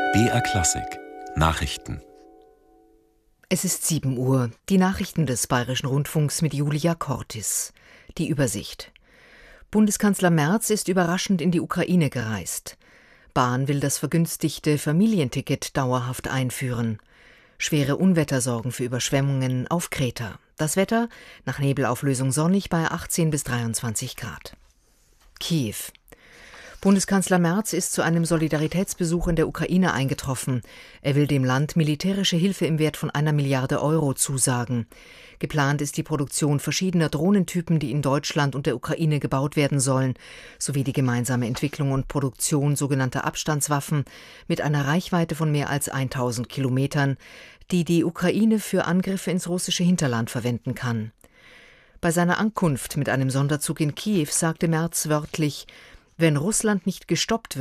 BR Klassik Nachrichten. Es ist 7 Uhr. Die Nachrichten des Bayerischen Rundfunks mit Julia Cortis. Die Übersicht. Bundeskanzler Merz ist überraschend in die Ukraine gereist. Bahn will das vergünstigte Familienticket dauerhaft einführen. Schwere Unwetter sorgen für Überschwemmungen auf Kreta. Das Wetter nach Nebelauflösung sonnig bei 18 bis 23 Grad. Kiew. Bundeskanzler Merz ist zu einem Solidaritätsbesuch in der Ukraine eingetroffen. Er will dem Land militärische Hilfe im Wert von 1 Milliarde Euro zusagen. Geplant ist die Produktion verschiedener Drohnentypen, die in Deutschland und der Ukraine gebaut werden sollen, sowie die gemeinsame Entwicklung und Produktion sogenannter Abstandswaffen mit einer Reichweite von mehr als 1000 Kilometern, die die Ukraine für Angriffe ins russische Hinterland verwenden kann. Bei seiner Ankunft mit einem Sonderzug in Kiew sagte Merz wörtlich: Wenn Russland nicht gestoppt